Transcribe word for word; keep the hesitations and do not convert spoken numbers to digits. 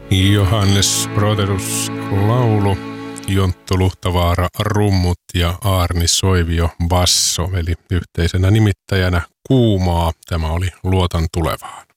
Johannes Broderus laulu, Jonttu Luhtavaara rummut ja Aarni Soivio basso, eli yhteisenä nimittäjänä Kuumaa. Tämä oli Luotan tulevaan.